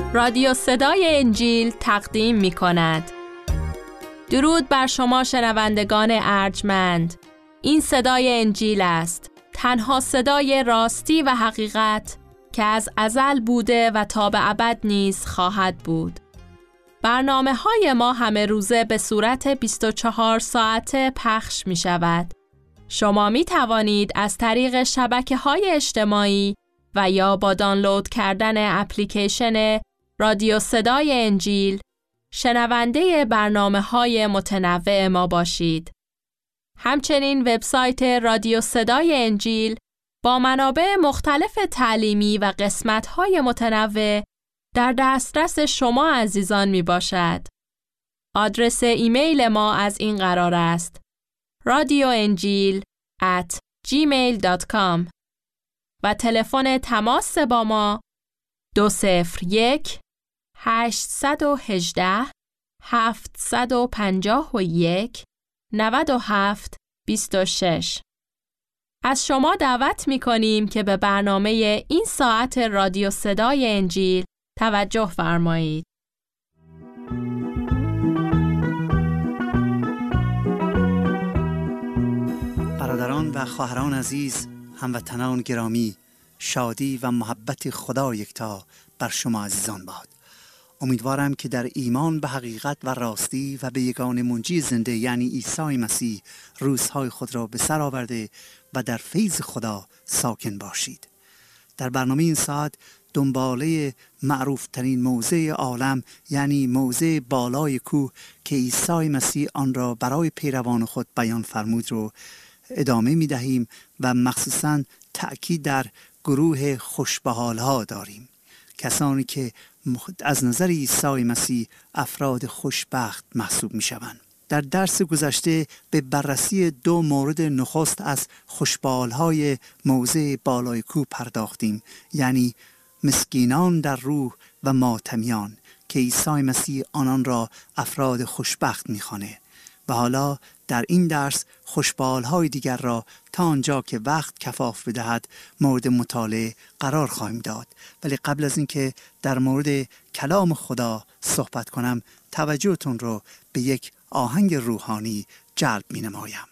رادیو صدای انجیل تقدیم می کند. درود بر شما شنوندگان ارجمند. این صدای انجیل است، تنها صدای راستی و حقیقت که از ازل بوده و تا به ابد نیز خواهد بود. برنامه‌های ما همه روزه به صورت 24 ساعته پخش می شود. شما می توانید از طریق شبکه‌های اجتماعی و یا با دانلود کردن اپلیکیشن رادیو صدای انجیل شنونده برنامه‌های متنوع ما باشید. همچنین وبسایت رادیو صدای انجیل با منابع مختلف تعلیمی و قسمت‌های متنوع در دسترس شما عزیزان می باشد. آدرس ایمیل ما از این قرار است: radioenjil@gmail.com و تلفن تماس با ما 201-851-751-97-26. از شما دعوت می کنیم که به برنامه این ساعت رادیو صدای انجیل توجه فرمایید. برادران و خواهران عزیز، هموطنان گرامی، شادی و محبت خدا یکتا بر شما عزیزان باد. امیدوارم که در ایمان به حقیقت و راستی و به یگانه منجی زنده یعنی عیسی مسیح روزهای خود را به سر آورده و در فیض خدا ساکن باشید. در برنامه این ساعت دنباله معروف ترین موضع عالم یعنی موضع بالای کوه که عیسی مسیح آن را برای پیروان خود بیان فرمود رو ادامه می دهیم و مخصوصاً تأکید در گروه خوشبحال‌ها داریم، کسانی که از نظر عیسی مسیح افراد خوشبخت محسوب می شوند. در درس گذشته به بررسی 2 مورد نخست از خوشبحال‌های موضع بالای کوه پرداختیم، یعنی مسکینان در روح و ماتمیان که عیسی مسیح آنان را افراد خوشبخت می‌خواند. و حالا در این درس خوشبحال‌های دیگر را تا آنجا که وقت کفاف بدهد مورد مطالعه قرار خواهیم داد. ولی قبل از اینکه در مورد کلام خدا صحبت کنم، توجهتون رو به یک آهنگ روحانی جلب می‌نمایم.